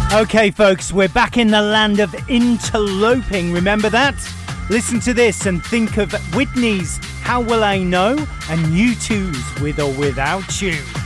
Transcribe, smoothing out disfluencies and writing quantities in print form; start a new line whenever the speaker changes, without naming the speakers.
Okay, folks, we're back in the land of interloping. Remember that? Listen to this and think of Whitney's How Will I Know and U2's With or Without You.